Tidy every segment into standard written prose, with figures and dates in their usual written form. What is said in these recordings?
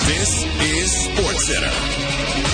This is SportsCenter.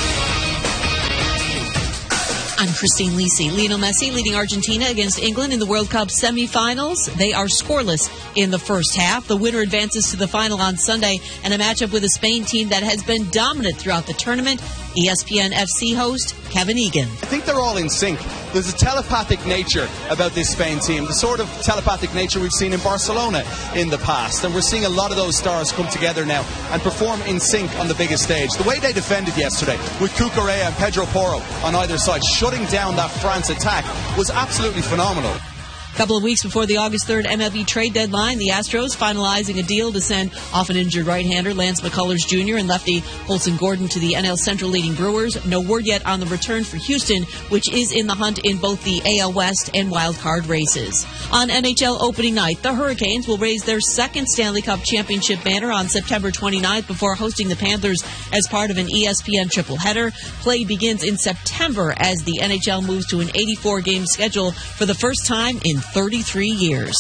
I'm Christine Lisi. Lionel Messi leading Argentina against England in the World Cup semifinals. They are scoreless in the first half. The winner advances to the final on Sunday and a matchup with a Spain team that has been dominant throughout the tournament. ESPN FC host Kevin Egan. I think they're all in sync. There's a telepathic nature about this Spain team, the sort of telepathic nature we've seen in Barcelona in the past. And we're seeing a lot of those stars come together now and perform in sync on the biggest stage. The way they defended yesterday with Cucurella and Pedro Porro on either side, shutting down that France attack, was absolutely phenomenal. A couple of weeks before the August 3rd MLB trade deadline, the Astros finalizing a deal to send often injured right-hander Lance McCullers Jr. and lefty Holson Gordon to the NL Central leading Brewers. No word yet on the return for Houston, which is in the hunt in both the AL West and wild card races. On NHL opening night, the Hurricanes will raise their second Stanley Cup championship banner on September 29th before hosting the Panthers as part of an ESPN tripleheader. Play begins in September as the NHL moves to an 84-game schedule for the first time in 33 years.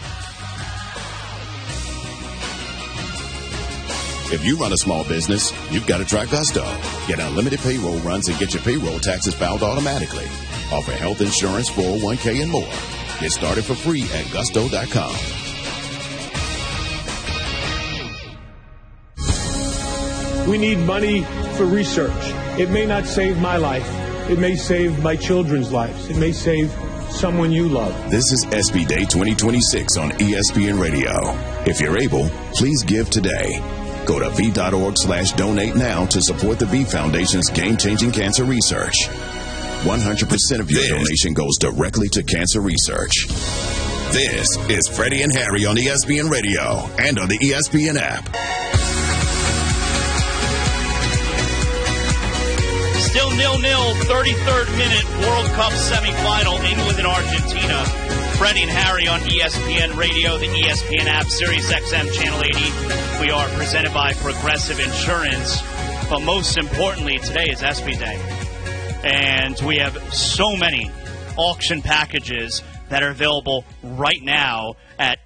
If you run a small business, you've got to try Gusto. Get unlimited payroll runs and get your payroll taxes filed automatically. Offer health insurance, 401k, and more. Get started for free at gusto.com. We need money for research. It may not save my life. It may save my children's lives. It may save someone you love. This is SB Day 2026 on ESPN Radio. If you're able, please give today. Go to V.org/donate now to support the V Foundation's game-changing cancer research. 100% of your donation goes directly to cancer research. This is Freddie and Harry on ESPN Radio and on the ESPN app. Still 0-0, 33rd minute, World Cup semifinal, England and Argentina. Freddie and Harry on ESPN Radio, the ESPN app, Sirius XM Channel 80. We are presented by Progressive Insurance. But most importantly, today is SB Day. And we have so many auction packages that are available right now at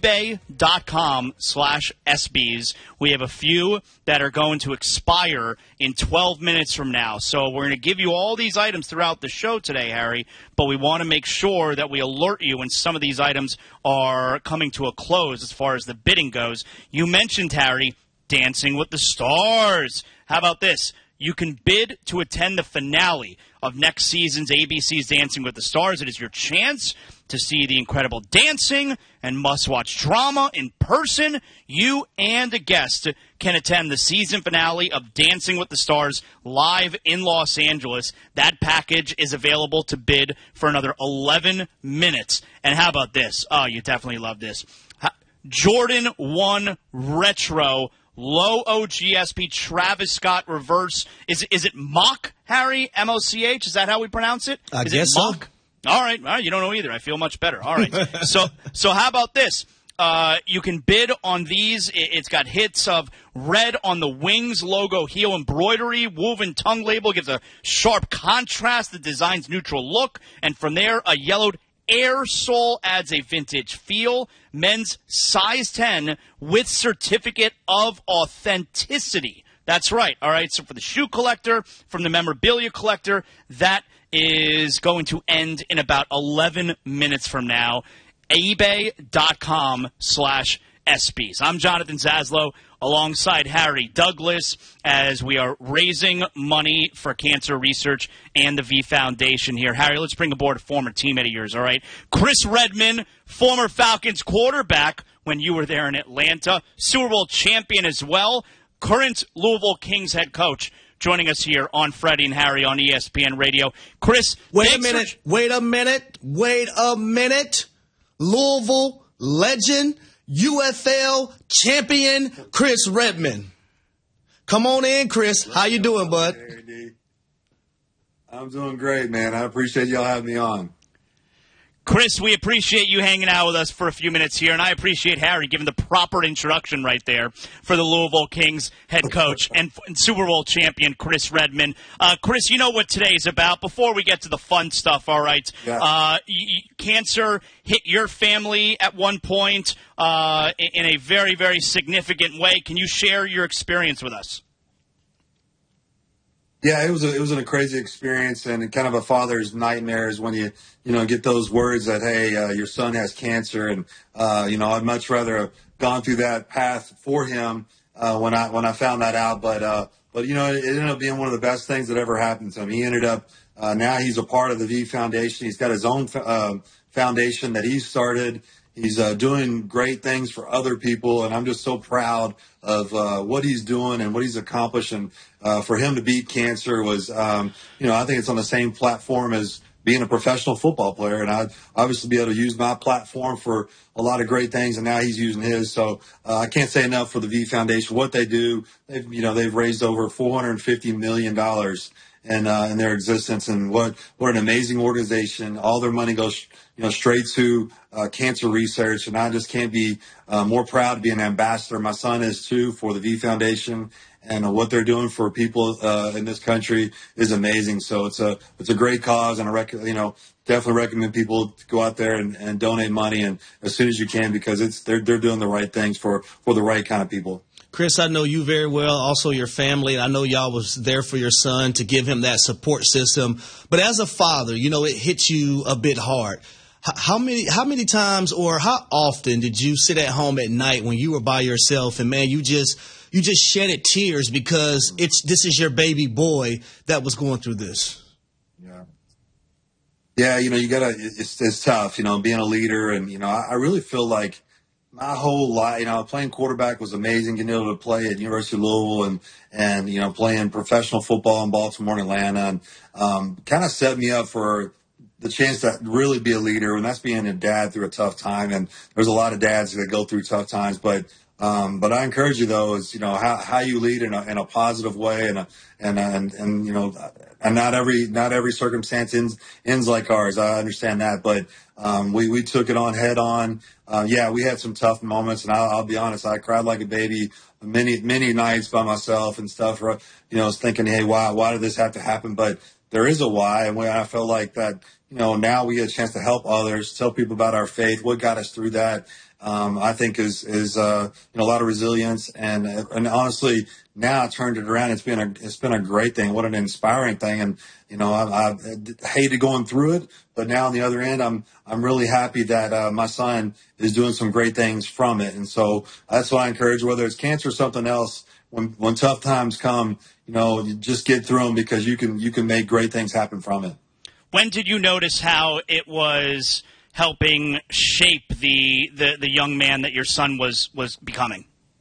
ebay.com/SBs. We have a few that are going to expire in 12 minutes from now. So we're going to give you all these items throughout the show today, Harry, but we want to make sure that we alert you when some of these items are coming to a close as far as the bidding goes. You mentioned, Harry, Dancing with the Stars. How about this? You can bid to attend the finale of next season's ABC's Dancing with the Stars. It is your chance to see the incredible dancing and must-watch drama in person. You and a guest can attend the season finale of Dancing with the Stars live in Los Angeles. That package is available to bid for another 11 minutes. And how about this? Oh, you definitely love this. Jordan 1 Retro Low OGSP Travis Scott reverse. Is it mock, Harry? M-O-C-H? Is that how we pronounce it? I guess it mock? So. All right. You don't know either. I feel much better. All right. So how about this? You can bid on these. It's got hits of red on the wings logo heel embroidery. Woven tongue label gives a sharp contrast. The design's neutral look. And from there, a yellowed air sole adds a vintage feel. Men's size 10 with certificate of authenticity. That's right. All right. So for the shoe collector, from the memorabilia collector, that is going to end in about 11 minutes from now. ebay.com/SBs. I'm Jonathan Zaslow alongside Harry Douglas as we are raising money for cancer research and the V Foundation here. Harry, let's bring aboard a former teammate of yours, all right? Chris Redman, former Falcons quarterback when you were there in Atlanta, Super Bowl champion as well, current Louisville Kings head coach, joining us here on Freddie and Harry on ESPN Radio. Chris, wait a minute. Louisville legend, UFL champion, Chris Redman. Come on in, Chris. How you doing, bud? Hey, D. I'm doing great, man. I appreciate y'all having me on. Chris, we appreciate you hanging out with us for a few minutes here, and I appreciate Harry giving the proper introduction right there for the Louisville Kings head coach and Super Bowl champion Chris Redman. Chris, you know what today's about. Before we get to the fun stuff, all right, yeah. Cancer hit your family at one point in a very, very significant way. Can you share your experience with us? Yeah, it was a crazy experience and kind of a father's nightmares when you get those words that, hey, your son has cancer. And, I'd much rather have gone through that path for him when I found that out. But it ended up being one of the best things that ever happened to him. He ended up now he's a part of the V Foundation. He's got his own foundation that he started. He's doing great things for other people, and I'm just so proud of what he's doing and what he's accomplished. And for him to beat cancer was, I think it's on the same platform as being a professional football player. And I'd obviously be able to use my platform for a lot of great things, and now he's using his. So I can't say enough for the V Foundation. What they do, they've raised over $450 million in their existence, and what an amazing organization. All their money goes straight to cancer research, and I just can't be more proud to be an ambassador. My son is too, for the V Foundation, and what they're doing for people in this country is amazing. So it's a great cause, and I definitely recommend people to go out there and donate money, and as soon as you can, because they're doing the right things for the right kind of people. Chris, I know you very well, also your family. I know y'all was there for your son to give him that support system. But as a father, it hits you a bit hard. How many times or how often did you sit at home at night when you were by yourself and, man, you just shedded tears because this is your baby boy that was going through this? Yeah, you gotta. It's tough, being a leader, and I really feel like my whole life, playing quarterback was amazing. Getting able to play at University of Louisville and playing professional football in Baltimore and Atlanta, and kind of set me up for the chance to really be a leader. And that's being a dad through a tough time. And there's a lot of dads that go through tough times, but I encourage you though, is how you lead in a positive way, and not every circumstance ends like ours. I understand that, but we took it on head on. Yeah, we had some tough moments, and I'll be honest, I cried like a baby many nights by myself and stuff. Thinking, hey, why did this have to happen? But there is a why, and I felt like that. Now we get a chance to help others, tell people about our faith, what got us through that. I think is a lot of resilience, and honestly, now I turned it around. It's been a great thing. What an inspiring thing. And I hated going through it, but now on the other end, I'm really happy that my son is doing some great things from it. And so that's what I encourage, whether it's cancer or something else. When tough times come, you just get through them, because you can make great things happen from it. When did you notice how it was helping shape the young man that your son was becoming?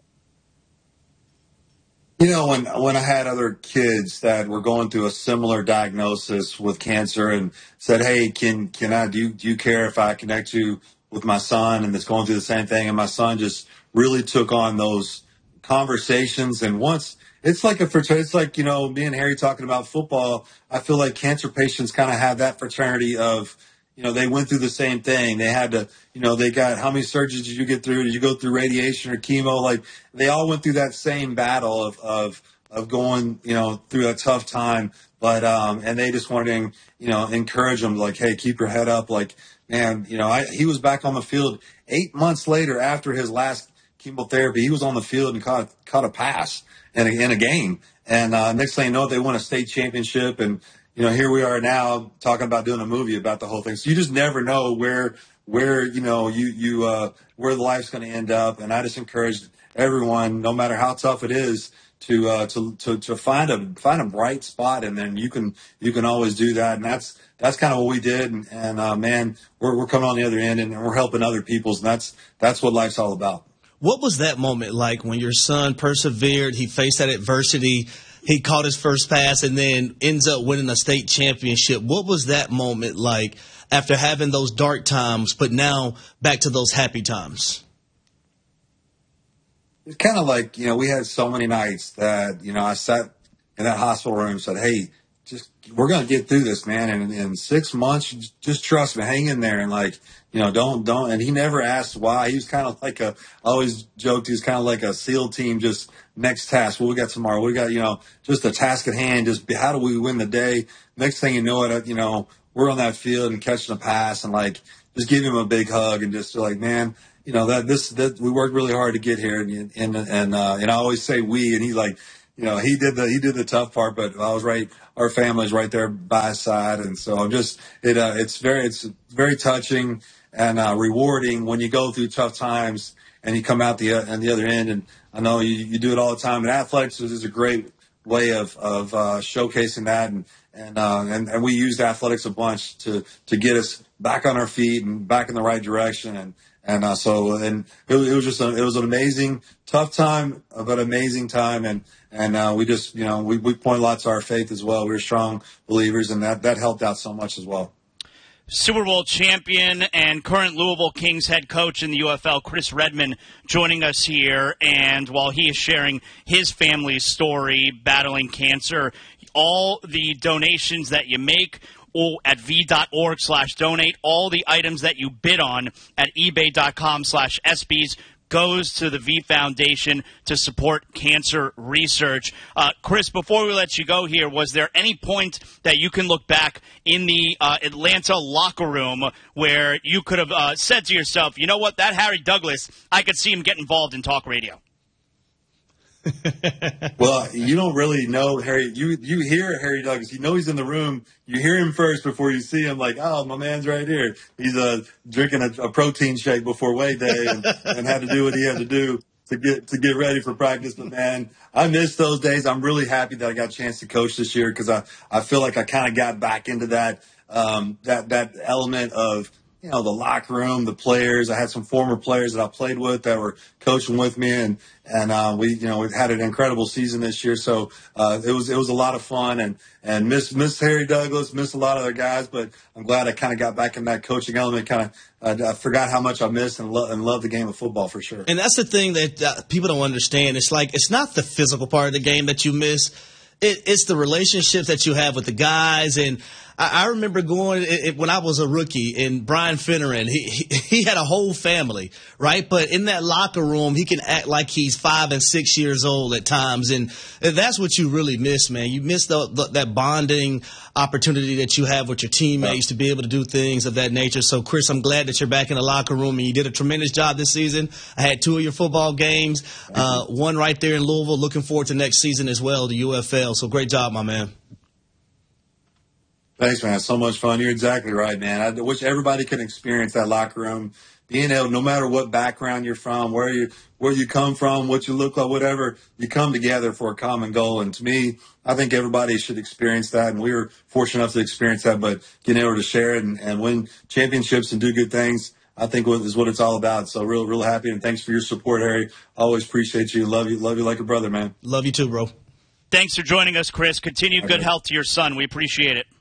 When I had other kids that were going through a similar diagnosis with cancer and said, hey, can I do you care if I connect you with my son, and that's going through the same thing? And my son just really took on those conversations. And once it's like it's like, me and Harry talking about football, I feel like cancer patients kind of have that fraternity of, they went through the same thing. They had to, they got, how many surgeries did you get through? Did you go through radiation or chemo? Like, they all went through that same battle of going, through a tough time. But, and they just wanted to, encourage them, like, hey, keep your head up. Like, man, he was back on the field 8 months later after his last chemotherapy. He was on the field and caught a pass in a game. And, next thing you know, they won a state championship, and, here we are now talking about doing a movie about the whole thing. So you just never know where where the life's going to end up. And I just encourage everyone, no matter how tough it is, to find a bright spot, and then you can always do that. And that's kind of what we did. And man, we're coming on the other end, and we're helping other people's. And that's what life's all about. What was that moment like when your son persevered? He faced that adversity. He caught his first pass and then ends up winning a state championship. What was that moment like after having those dark times, but now back to those happy times? It's kind of like, we had so many nights that, I sat in that hospital room and said, hey, we're going to get through this, man. And in 6 months, just trust me, hang in there. And like, don't. And he never asked why. He was kind of like I always joked, he was kind of like a SEAL team, just next task. What we got tomorrow? We got, just a task at hand. Just how do we win the day? Next thing you know it, we're on that field and catching a pass and like, just give him a big hug and just like, man, that we worked really hard to get here. And I always say we, and he's like, he did the tough part, but I was right. Our family's right there by his side. And so I'm just, it's very touching and rewarding when you go through tough times and you come out on the other end. And I know you do it all the time. And athletics is a great way of showcasing that. And we used athletics a bunch to get us back on our feet and back in the right direction. And it was an amazing, tough time, but amazing time. And we just, we point lots to our faith as well. We were strong believers, and that helped out so much as well. Super Bowl champion and current Louisville Kings head coach in the UFL, Chris Redman, joining us here. And while he is sharing his family's story battling cancer, all the donations that you make at v.org/donate, all the items that you bid on at ebay.com/ESPYs goes to the V Foundation to support cancer research. Chris, before we let you go here, was there any point that you can look back in the Atlanta locker room where you could have said to yourself, you know what, that Harry Douglas, I could see him get involved in talk radio? Well, you don't really know Harry. You hear Harry Douglas. You know he's in the room. You hear him first before you see him. Like, oh, my man's right here. He's drinking a protein shake before weigh day and had to do what he had to do to get ready for practice. But man, I miss those days. I'm really happy that I got a chance to coach this year because I feel like I kind of got back into that element of, the locker room, the players. I had some former players that I played with that were coaching with me, and we've had an incredible season this year. So it was a lot of fun, and miss Harry Douglas, miss a lot of other guys, but I'm glad I kind of got back in that coaching element. I forgot how much I missed and love the game of football for sure. And that's the thing that people don't understand. It's like it's not the physical part of the game that you miss. It's the relationships that you have with the guys. And I remember going when I was a rookie, and Brian Finneran, he had a whole family, right? But in that locker room, he can act like he's 5 and 6 years old at times. And that's what you really miss, man. You miss that bonding opportunity that you have with your teammates to be able to do things of that nature. So, Chris, I'm glad that you're back in the locker room, and you did a tremendous job this season. I had 2 of your football games, one right there in Louisville. Looking forward to next season as well, the UFL. So great job, my man. Thanks, man. So much fun. You're exactly right, man. I wish everybody could experience that locker room. Being able, no matter what background you're from, where you come from, what you look like, whatever, you come together for a common goal. And to me, I think everybody should experience that. And we were fortunate enough to experience that, but getting able to share it and win championships and do good things, I think is what it's all about. So real happy. And thanks for your support, Harry. Always appreciate you. Love you like a brother, man. Love you too, bro. Thanks for joining us, Chris. Continued good health to your son. We appreciate it.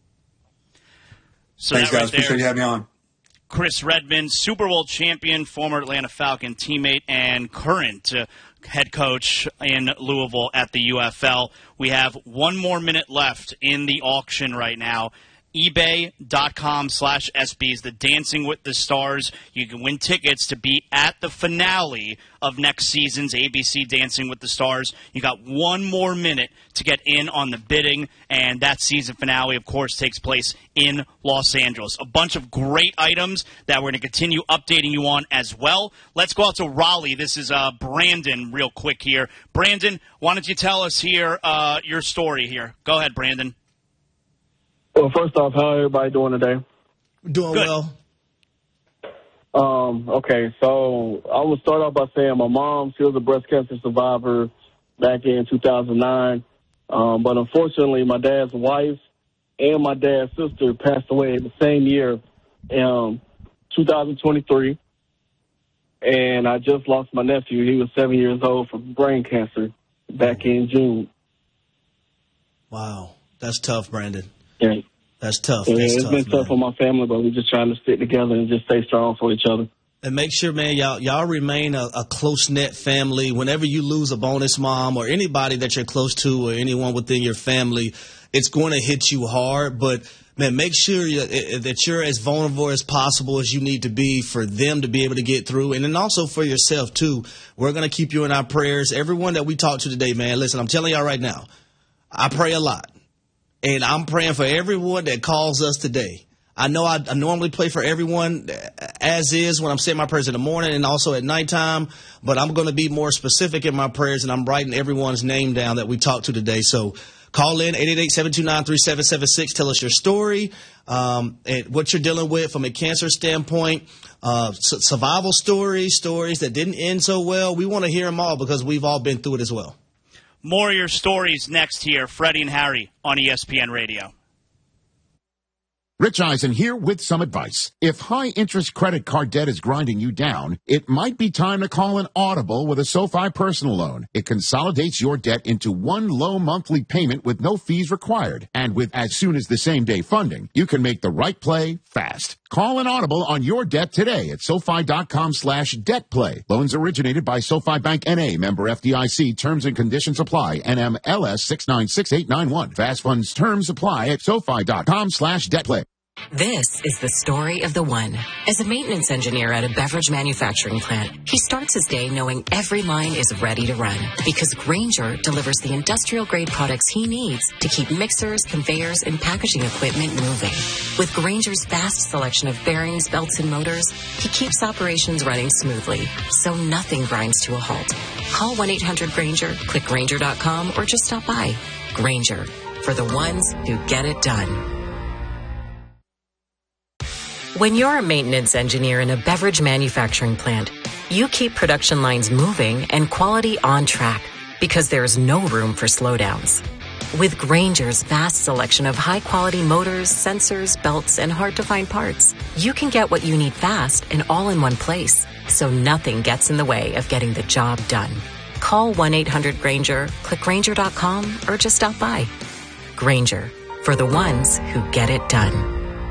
So thanks, guys. Appreciate you having me on. Chris Redman, Super Bowl champion, former Atlanta Falcon teammate, and current head coach in Louisville at the UFL. We have 1 more minute left in the auction right now. ebay.com/ESPYs, the Dancing with the Stars. You can win tickets to be at the finale of next season's ABC Dancing with the Stars. You got 1 more minute to get in on the bidding, and that season finale, of course, takes place in Los Angeles. A bunch of great items that we're going to continue updating you on as well. Let's go out to Raleigh. This is Brandon real quick here. Brandon, why don't you tell us here your story here? Go ahead, Brandon. Well, first off, how everybody doing today? Doing good. Well. Okay, so I will start off by saying my mom, she was a breast cancer survivor back in 2009. But unfortunately, my dad's wife and my dad's sister passed away the same year, 2023. And I just lost my nephew. He was 7 years old from brain cancer back in June. Wow. That's tough, Brandon. Yeah. That's tough. Yeah, That's it's tough, been tough man. for my family, but we're just trying to stick together and just stay strong for each other. And make sure, man, y'all remain a close-knit family. Whenever you lose a bonus mom or anybody that you're close to or anyone within your family, it's going to hit you hard. But, man, make sure that you're as vulnerable as possible as you need to be for them to be able to get through. And then also for yourself, too. We're going to keep you in our prayers. Everyone that we talked to today, man, listen, I'm telling y'all right now, I pray a lot. And I'm praying for everyone that calls us today. I know I normally pray for everyone as is when I'm saying my prayers in the morning and also at nighttime, but I'm going to be more specific in my prayers, and I'm writing everyone's name down that we talked to today. So call in 888-729-3776. Tell us your story, and what you're dealing with from a cancer standpoint, survival stories that didn't end so well. We want to hear them all because we've all been through it as well. More of your stories next here, Freddie and Harry on ESPN Radio. Rich Eisen here with some advice. If high-interest credit card debt is grinding you down, it might be time to call an Audible with a SoFi personal loan. It consolidates your debt into one low monthly payment with no fees required. And with as soon as the same day funding, you can make the right play fast. Call an Audible on your debt today at SoFi.com/debtplay. Loans originated by SoFi Bank N.A., member FDIC. Terms and conditions apply. NMLS 696891. Fast funds terms apply at SoFi.com/debtplay. This is the story of the one. As a maintenance engineer at a beverage manufacturing plant, he starts his day knowing every line is ready to run because Grainger delivers the industrial-grade products he needs to keep mixers, conveyors, and packaging equipment moving. With Grainger's vast selection of bearings, belts, and motors, he keeps operations running smoothly, so nothing grinds to a halt. Call 1-800-GRAINGER, click Grainger.com, or just stop by. Grainger, for the ones who get it done. When you're a maintenance engineer in a beverage manufacturing plant, you keep production lines moving and quality on track because there's no room for slowdowns. With Grainger's vast selection of high-quality motors, sensors, belts, and hard-to-find parts, you can get what you need fast and all in one place, so nothing gets in the way of getting the job done. Call 1-800-GRAINGER, click Grainger.com, or just stop by. Grainger, for the ones who get it done.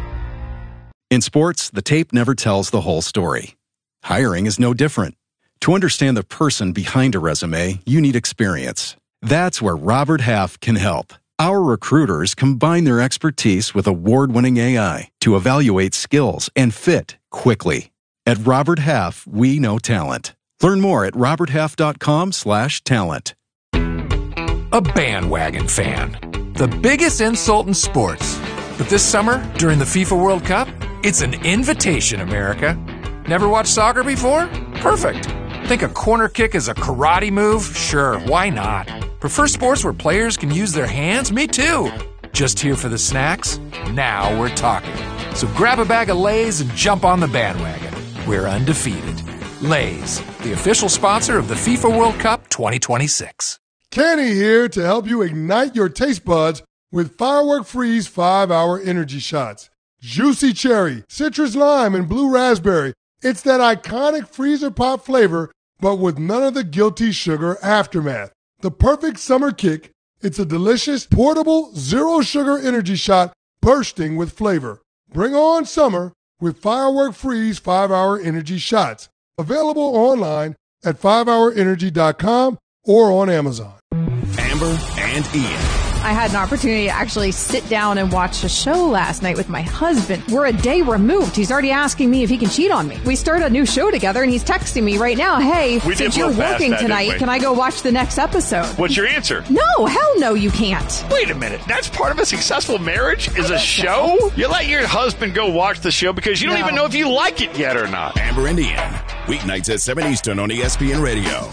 In sports, the tape never tells the whole story. Hiring is no different. To understand the person behind a resume, you need experience. That's where Robert Half can help. Our recruiters combine their expertise with award-winning AI to evaluate skills and fit quickly. At Robert Half, we know talent. Learn more at roberthalf.com/talent. A bandwagon fan. The biggest insult in sports. But this summer, during the FIFA World Cup, it's an invitation, America. Never watched soccer before? Perfect. Think a corner kick is a karate move? Sure, why not? Prefer sports where players can use their hands? Me too. Just here for the snacks? Now we're talking. So grab a bag of Lay's and jump on the bandwagon. We're undefeated. Lay's, the official sponsor of the FIFA World Cup 2026. Kenny here to help you ignite your taste buds with Firework Freeze 5-Hour Energy Shots. Juicy cherry, citrus lime, and blue raspberry. It's that iconic freezer pop flavor, but with none of the guilty sugar aftermath. The perfect summer kick. It's a delicious, portable, zero-sugar energy shot bursting with flavor. Bring on summer with Firework Freeze 5-Hour Energy Shots. Available online at 5hourenergy.com or on Amazon. Amber and Ian. I had an opportunity to actually sit down and watch a show last night with my husband. We're a day removed. He's already asking me if he can cheat on me. We started a new show together, and he's texting me right now, hey, since you're working tonight, can I go watch the next episode? What's your answer? No, hell no, you can't. Wait a minute. That's part of a successful marriage is a show? You let your husband go watch the show because you don't even know if you like it yet or not. Amber and Ian, weeknights at 7 Eastern on ESPN Radio.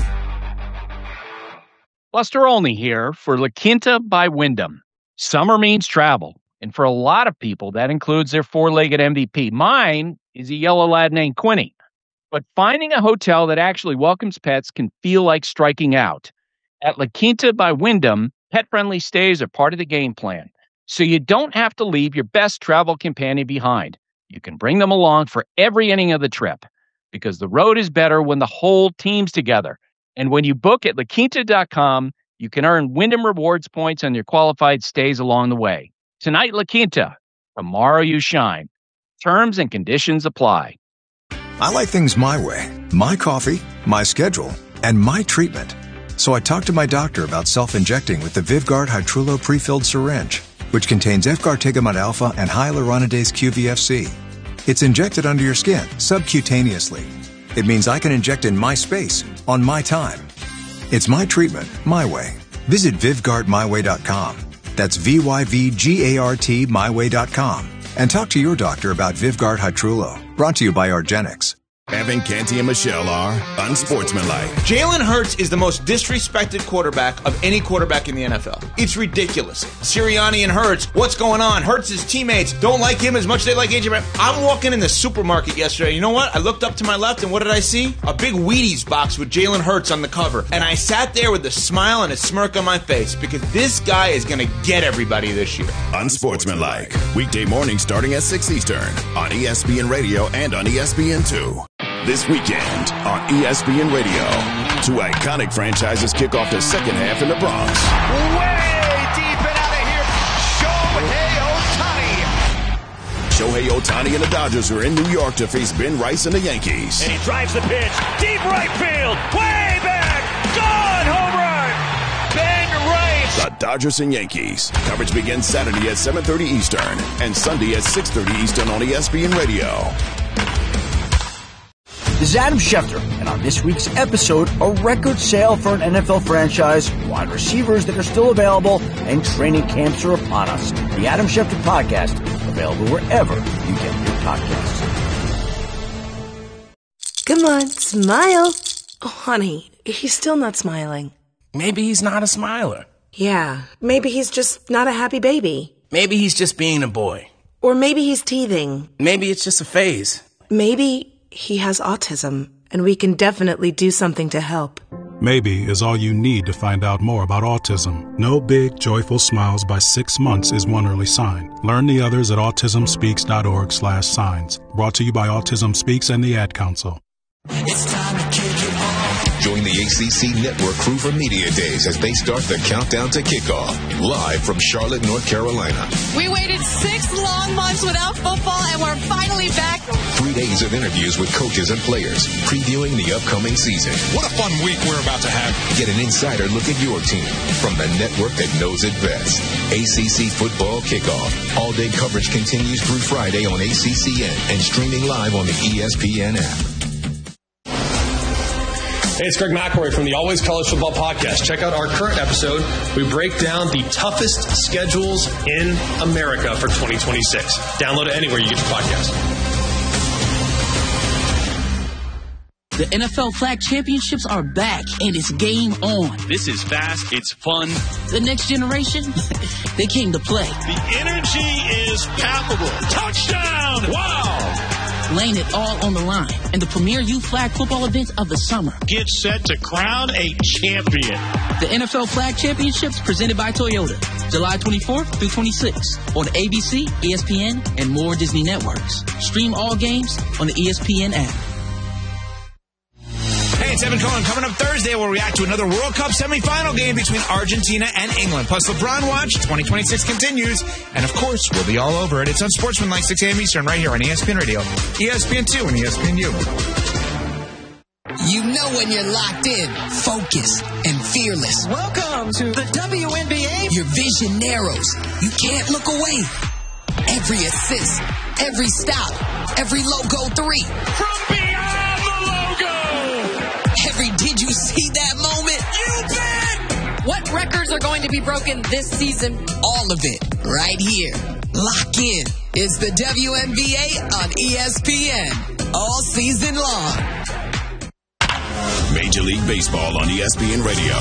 Buster Olney here for La Quinta by Wyndham. Summer means travel, and for a lot of people, that includes their four-legged MVP. Mine is a yellow lad named Quinny. But finding a hotel that actually welcomes pets can feel like striking out. At La Quinta by Wyndham, pet-friendly stays are part of the game plan, so you don't have to leave your best travel companion behind. You can bring them along for every inning of the trip, because the road is better when the whole team's together. And when you book at LaQuinta.com, you can earn Wyndham Rewards points on your qualified stays along the way. Tonight, La Quinta. Tomorrow, you shine. Terms and conditions apply. I like things my way. My coffee, my schedule, and my treatment. So I talked to my doctor about self-injecting with the Vyvgart Hytrulo prefilled syringe, which contains Efgartigimod alpha and hyaluronidase QVFC. It's injected under your skin, subcutaneously. It means I can inject in my space, on my time. It's my treatment, my way. Visit VyvgartMyWay.com. That's VYVGART myway.com. And talk to your doctor about Vyvgart Hytrulo. Brought to you by Argenix. Evan Canty and Michelle are unsportsmanlike. Jalen Hurts is the most disrespected quarterback of any quarterback in the NFL. It's ridiculous. Sirianni and Hurts, what's going on? Hurts' teammates don't like him as much as they like AJ Brown. I'm walking in the supermarket yesterday. You know what? I looked up to my left, and what did I see? A big Wheaties box with Jalen Hurts on the cover. And I sat there with a smile and a smirk on my face because this guy is going to get everybody this year. Unsportsmanlike. Weekday mornings starting at 6 Eastern on ESPN Radio and on ESPN2. This weekend on ESPN Radio, two iconic franchises kick off the second half in the Bronx. Way deep and out of here, Shohei Ohtani. Shohei Ohtani and the Dodgers are in New York to face Ben Rice and the Yankees. And he drives the pitch, deep right field, way back, gone, home run, Ben Rice. The Dodgers and Yankees. Coverage begins Saturday at 7:30 Eastern and Sunday at 6:30 Eastern on ESPN Radio. This is Adam Schefter, and on this week's episode, a record sale for an NFL franchise, wide receivers that are still available, and training camps are upon us. The Adam Schefter Podcast, available wherever you get your podcasts. Come on, smile. Oh, honey, he's still not smiling. Maybe he's not a smiler. Yeah, maybe he's just not a happy baby. Maybe he's just being a boy. Or maybe he's teething. Maybe it's just a phase. Maybe he has autism, and we can definitely do something to help. Maybe is all you need to find out more about autism. No big, joyful smiles by 6 months is one early sign. Learn the others at autismspeaks.org/signs. Brought to you by Autism Speaks and the Ad Council. It's time to kick it off. Join the ACC Network crew for Media Days as they start the countdown to kickoff. Live from Charlotte, North Carolina. We waited 6 long months without football, and we're finally back. 3 days of interviews with coaches and players, previewing the upcoming season. What a fun week we're about to have. Get an insider look at your team from the network that knows it best. ACC Football Kickoff. All-day coverage continues through Friday on ACCN and streaming live on the ESPN app. Hey, it's Greg McElroy from the Always College Football Podcast. Check out our current episode. We break down the toughest schedules in America for 2026. Download it anywhere you get your podcast. The NFL Flag Championships are back, and it's game on. This is fast. It's fun. The next generation, they came to play. The energy is palpable. Touchdown! Wow! Laying it all on the line, and the premier youth flag football event of the summer. Get set to crown a champion. The NFL Flag Championships presented by Toyota, July 24th through 26th on ABC, ESPN, and more Disney networks. Stream all games on the ESPN app. Hey, it's Evan Cohen. Coming up Thursday, we'll react to another World Cup semifinal game between Argentina and England. Plus, LeBron Watch 2026 continues. And, of course, we'll be all over it. It's Unsportsmanlike, 6 a.m. Eastern, right here on ESPN Radio, ESPN2, and ESPNU. You know when you're locked in, focused, and fearless. Welcome to the WNBA. Your vision narrows. You can't look away. Every assist, every stop, every logo 3. From beyond the logo! Every did you see that moment? You bet! What records are going to be broken this season? All of it, right here. Lock in. It's the WNBA on ESPN. All season long. Major League Baseball on ESPN Radio.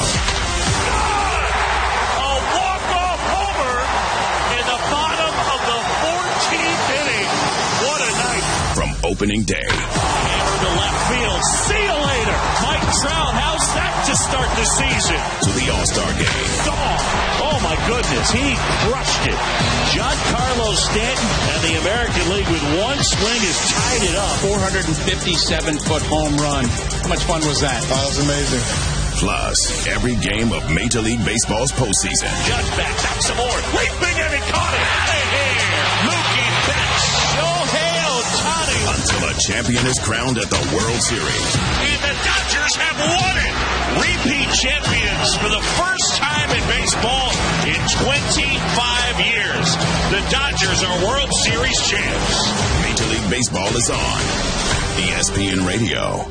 A walk-off homer in the bottom of the 14th inning. What a night. From opening day. Hammer to left field. See you later. Mike Trout, how's that to start the season? To the All-Star game. Gone. Oh, my goodness. He crushed it. Giancarlo Stanton and the American League with one swing has tied it up. 457-foot home run. How much fun was that? Oh, that was amazing. Plus, every game of Major League Baseball's postseason. Judge backs out some more. Leaping and he caught it. Out of here. Mookie Betts. Shohei Ohtani. Until a champion is crowned at the World Series. And the Dodgers Dodgers have won it. Repeat champions for the first time in baseball in 25 years. The Dodgers are World Series champs. Major League Baseball is on ESPN Radio.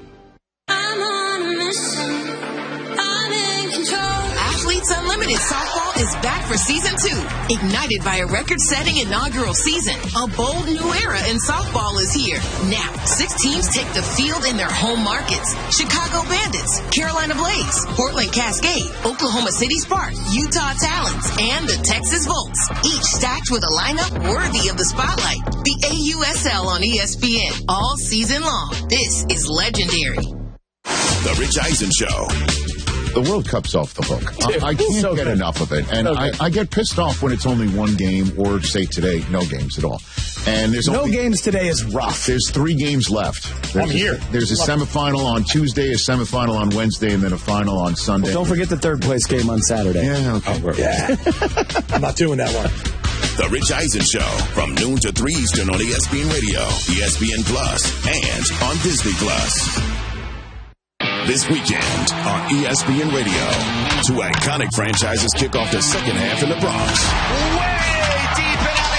Athletes Unlimited Softball is back for Season 2. Ignited by a record-setting inaugural season, a bold new era in softball is here. Now, 6 teams take the field in their home markets. Chicago Bandits, Carolina Blaze, Portland Cascade, Oklahoma City Spark, Utah Talons, and the Texas Volts. Each stacked with a lineup worthy of the spotlight. The AUSL on ESPN all season long. This is legendary. The Rich Eisen Show. The World Cup's off the hook. I can't get enough of it. And I get pissed off when it's only one game, or say today, no games at all. And there's no games today is rough. There's 3 games left. There's a semifinal on Tuesday, a semifinal on Wednesday, and then a final on Sunday. Well, don't forget the third place game on Saturday. Yeah, okay. I'm not doing that one. The Rich Eisen Show from noon to 3 Eastern on ESPN Radio, ESPN Plus, and on Disney Plus. This weekend on ESPN Radio, 2 iconic franchises kick off the second half in the Bronx. Way deep and out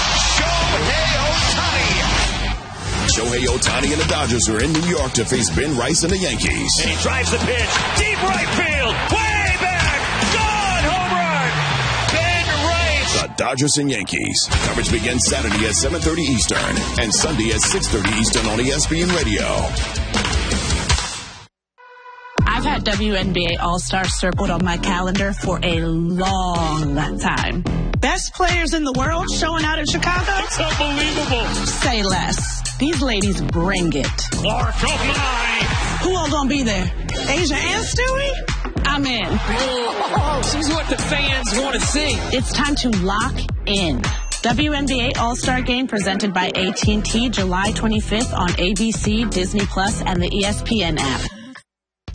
of here, Shohei Ohtani. Shohei Ohtani and the Dodgers are in New York to face Ben Rice and the Yankees. And he drives the pitch. Deep right field. Way back. Gone. Home run. Ben Rice. The Dodgers and Yankees. Coverage begins Saturday at 7:30 Eastern and Sunday at 6:30 Eastern on ESPN Radio. I've had WNBA All-Star circled on my calendar for a long time. Best players in the world showing out in Chicago? It's unbelievable. Say less. These ladies bring it. Clark, oh my. Who all gonna be there? Asia and Stewie? I'm in. She's what the fans want to see. It's time to lock in. WNBA All-Star Game presented by AT&T July 25th on ABC, Disney Plus, and the ESPN app.